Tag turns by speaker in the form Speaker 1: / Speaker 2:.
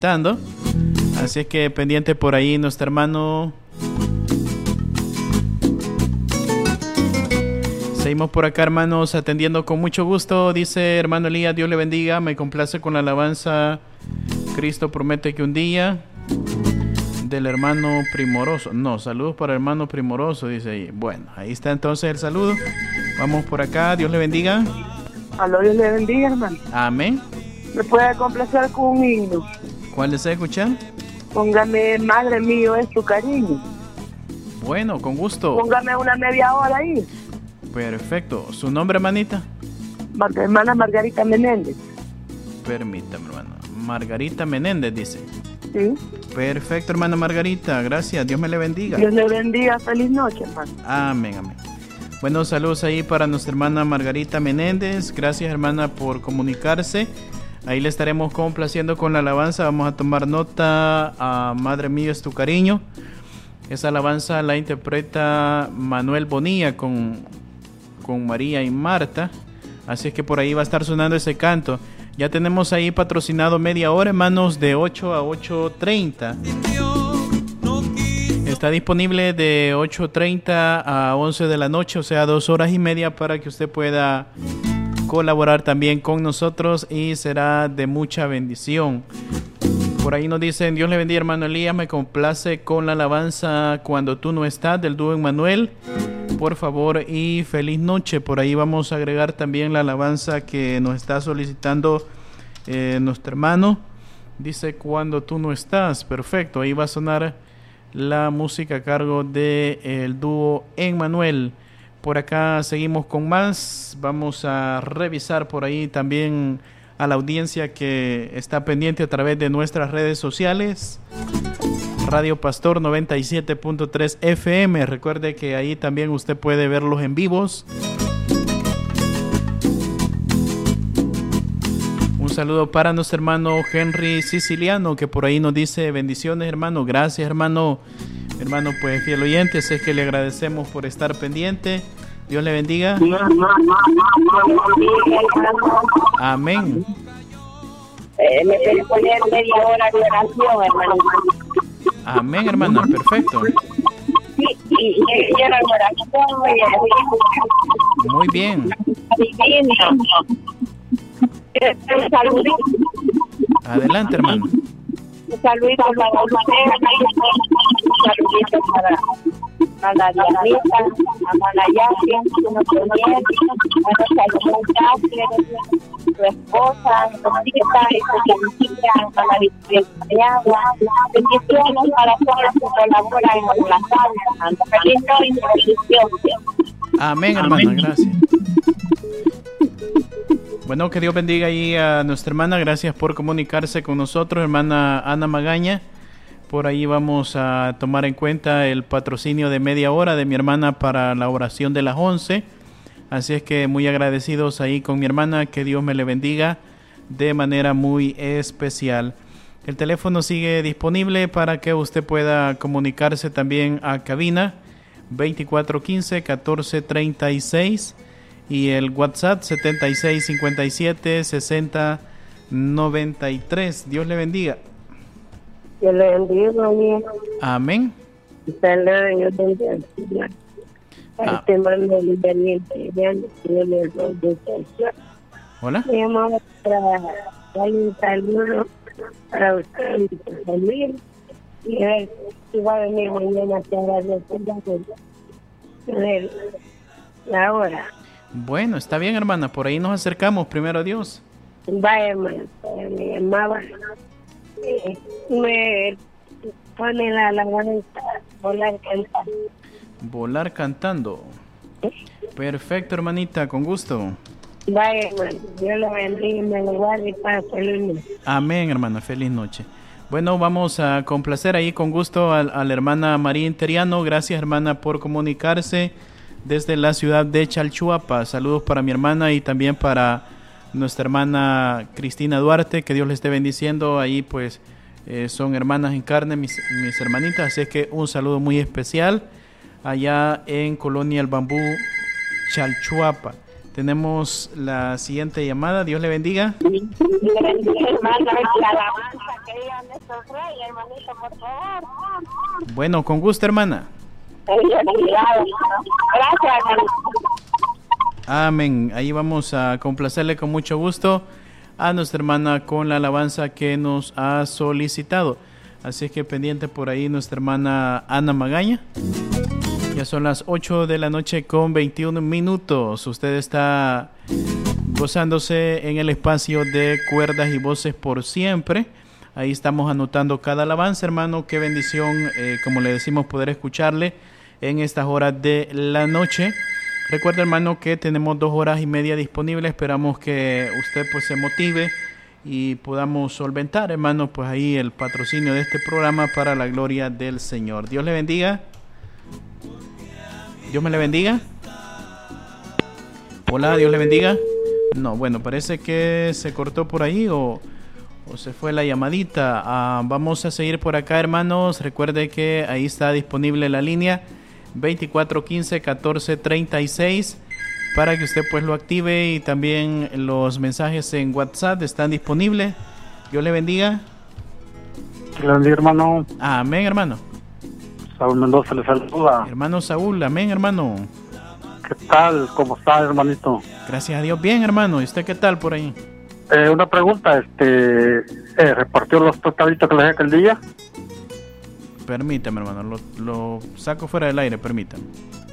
Speaker 1: dando. Así es que pendiente por ahí nuestro hermano. Seguimos por acá, hermanos, atendiendo con mucho gusto. Dice hermano Elías, Dios le bendiga. Me complace con la alabanza. Cristo promete que un día. Del hermano Primoroso. No, saludos para el hermano Primoroso, dice ahí. Bueno, ahí está entonces el saludo. Vamos por acá, Dios le bendiga.
Speaker 2: Aló, Dios le bendiga, hermano.
Speaker 1: Amén.
Speaker 2: ¿Me puede complacer con un himno?
Speaker 1: ¿Cuál desea escuchar?
Speaker 2: Póngame, Madre mío, es tu cariño.
Speaker 1: Bueno, con gusto.
Speaker 2: Póngame una media hora ahí.
Speaker 1: Perfecto. ¿Su nombre, hermanita?
Speaker 2: Hermana Margarita Menéndez.
Speaker 1: Permítame, hermana. Margarita Menéndez, dice.
Speaker 2: Sí.
Speaker 1: Perfecto, hermana Margarita. Gracias. Dios me le bendiga.
Speaker 2: Dios le bendiga. Feliz noche, hermano.
Speaker 1: Amén, amén. Bueno, saludos ahí para nuestra hermana Margarita Menéndez. Gracias, hermana, por comunicarse. Ahí le estaremos complaciendo con la alabanza. Vamos a tomar nota a Madre mía es tu cariño. Esa alabanza la interpreta Manuel Bonilla con María y Marta. Así es que por ahí va a estar sonando ese canto. Ya tenemos ahí patrocinado media hora, hermanos, de 8 a 8:30. Está disponible de 8:30 a 11 de la noche, o sea, 2 horas y media para que usted pueda colaborar también con nosotros y será de mucha bendición. Por ahí nos dicen, Dios le bendiga, hermano Elías, me complace con la alabanza Cuando tú no estás del dúo Emmanuel, por favor, y feliz noche. Por ahí vamos a agregar también la alabanza que nos está solicitando nuestro hermano. Dice Cuando tú no estás, perfecto, ahí va a sonar la música a cargo del dúo Emmanuel. Por acá seguimos con más, vamos a revisar por ahí también a la audiencia que está pendiente a través de nuestras redes sociales. Radio Pastor 97.3 FM. Recuerde que ahí también usted puede verlos en vivos. Un saludo para nuestro hermano Henry Siciliano, que por ahí nos dice bendiciones, hermano. Gracias, hermano. Hermano, pues fiel oyente, es que le agradecemos por estar pendiente. Dios le bendiga. Amén.
Speaker 3: Me puede poner media hora de oración, hermano.
Speaker 1: Amén, hermana, perfecto.
Speaker 3: Sí, y quiero oración.
Speaker 1: Muy bien.
Speaker 3: Un saludito.
Speaker 1: Adelante, hermano.
Speaker 3: Un saludito para usted, un saludito para la Dianita, a Manayasi, nuestro nieto, a nuestra su esposa, Rosita, y su a la Victoria de Agua. Bendiciones para todos los que colaboran en la sala. Feliz noche, bendiciones.
Speaker 1: Amén, hermana, gracias. Bueno, que Dios bendiga ahí a nuestra hermana. Gracias por comunicarse con nosotros, hermana Ana Magaña. Por ahí vamos a tomar en cuenta el patrocinio de media hora de mi hermana para la oración de las 11. Así es que muy agradecidos ahí con mi hermana. Que Dios me le bendiga de manera muy especial. El teléfono sigue disponible para que usted pueda comunicarse también a cabina 2415-1436 y el WhatsApp 7657-6093. Dios le bendiga.
Speaker 3: Dios le bendiga, María.
Speaker 1: Amén. Hola.
Speaker 3: Me llamaba para darle un saludo para usted y su familia. Y a ver si va a venir mañana a la hora.
Speaker 1: Bueno, está bien, hermana. Por ahí nos acercamos, primero a Dios.
Speaker 3: Vaya, hermano. Me llamaba. Me pone la alabanza, volar cantando.
Speaker 1: Volar cantando. Perfecto, hermanita, con gusto.
Speaker 3: Vaya, hermano. Dios lo bendiga y me lo guarde y para feliz noche.
Speaker 1: Amén, hermana. Feliz noche. Bueno, vamos a complacer ahí con gusto a la hermana María Interiano. Gracias, hermana, por comunicarse desde la ciudad de Chalchuapa. Saludos para mi hermana y también para nuestra hermana Cristina Duarte. Que Dios le esté bendiciendo. Ahí pues son hermanas en carne, mis hermanitas. Así es que un saludo muy especial allá en Colonia El Bambú, Chalchuapa. Tenemos la siguiente llamada. Dios le bendiga.
Speaker 3: Dios le bendiga, hermana. La alabanza que diga Néstor Rey, hermanito, por favor.
Speaker 1: Bueno, con gusto, hermana.
Speaker 3: Gracias, hermanito.
Speaker 1: Amén. Ahí vamos a complacerle con mucho gusto a nuestra hermana con la alabanza que nos ha solicitado. Así es que pendiente por ahí nuestra hermana Ana Magaña. Ya son las 8 de la noche con 21 minutos. Usted está gozándose en el espacio de Cuerdas y Voces por Siempre. Ahí estamos anotando cada alabanza, hermano. Qué bendición, como le decimos, poder escucharle en estas horas de la noche. Recuerda, hermano, que tenemos 2 horas y media disponibles. Esperamos que usted pues se motive y podamos solventar, hermano, pues ahí el patrocinio de este programa para la gloria del Señor. Dios le bendiga. Dios me le bendiga. Hola, Dios le bendiga. No, bueno, parece que se cortó por ahí o se fue la llamadita. Vamos a seguir por acá, hermanos. Recuerde que ahí está disponible la línea 2415-1436 para que usted pues lo active, y también los mensajes en WhatsApp están disponibles. Dios le bendiga.
Speaker 4: Dios le bendiga, hermano.
Speaker 1: Amén, hermano.
Speaker 4: Saúl Mendoza le saluda.
Speaker 1: Hermano Saúl, amén, hermano.
Speaker 4: ¿Qué tal? ¿Cómo está, hermanito?
Speaker 1: Gracias a Dios, bien, hermano. ¿Y usted qué tal por ahí?
Speaker 4: Una pregunta, ¿repartió los tostaditos que le dejé aquel día?
Speaker 1: Permítame, hermano, lo saco fuera del aire, permítame.